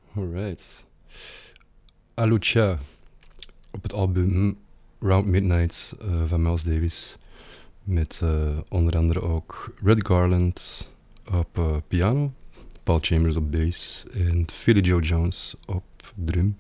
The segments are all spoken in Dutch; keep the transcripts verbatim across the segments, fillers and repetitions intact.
Alright. Alucha op het album Round Midnight uh, van Miles Davis. Met uh, onder andere ook Red Garland op uh, piano, Paul Chambers op bass en Philly Joe Jones op drum.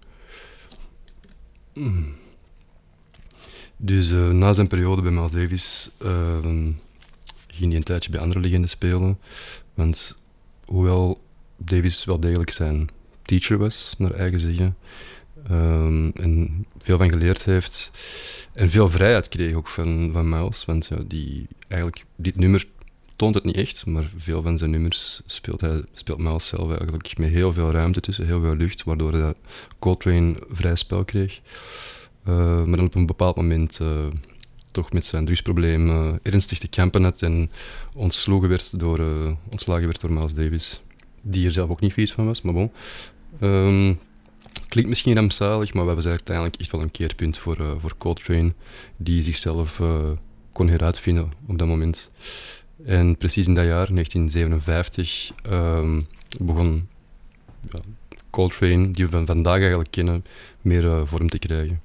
Mm. Dus uh, na zijn periode bij Miles Davis uh, ging hij een tijdje bij andere legendes spelen. Want hoewel Davis wel degelijk zijn teacher was, naar eigen zeggen, um, en veel van geleerd heeft en veel vrijheid kreeg ook van, van Miles, want ja, die, eigenlijk, dit nummer toont het niet echt, maar veel van zijn nummers speelt, hij, speelt Miles zelf eigenlijk met heel veel ruimte tussen, heel veel lucht, waardoor hij Coltrane vrij spel kreeg. Uh, maar dan op een bepaald moment uh, toch met zijn drugsprobleem uh, ernstig te kampen had en ontslogen werd door, uh, ontslagen werd door Miles Davis, die er zelf ook niet vies van was, maar bon. Um, klinkt misschien rampzalig, maar we hebben uiteindelijk echt wel een keerpunt voor, uh, voor Coltrane, die zichzelf uh, kon heruitvinden op dat moment. En precies in dat jaar, negentien zevenenvijftig, um, begon ja, Coltrane, die we van vandaag eigenlijk kennen, meer uh, vorm te krijgen.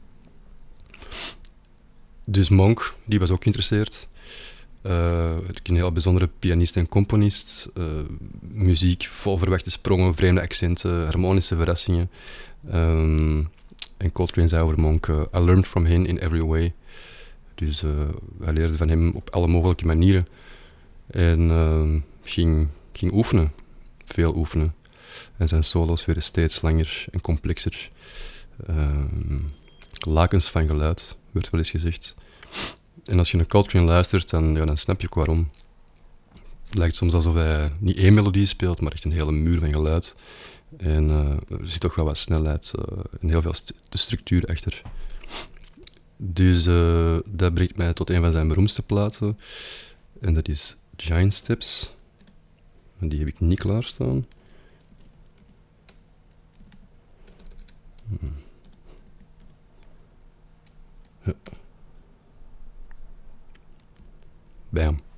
Dus Monk, die was ook geïnteresseerd. Uh, een heel bijzondere pianist en componist. Uh, muziek vol verwachte sprongen, vreemde accenten, harmonische verrassingen. Um, en Coltrane zei over Monk, uh, I learned from him in every way. Dus uh, hij leerde van hem op alle mogelijke manieren. En uh, ging, ging oefenen, veel oefenen. En zijn solo's werden steeds langer en complexer. Uh, lakens van geluid, werd wel eens gezegd. En als je naar Coltrane luistert, dan, ja, dan snap je ook waarom. Het lijkt soms alsof hij niet één melodie speelt, maar echt een hele muur van geluid. En uh, er zit toch wel wat snelheid uh, en heel veel st- de structuur achter. Dus uh, dat brengt mij tot een van zijn beroemdste platen. En dat is Giant Steps. En die heb ik niet klaarstaan. Hmm. Ja. Bam.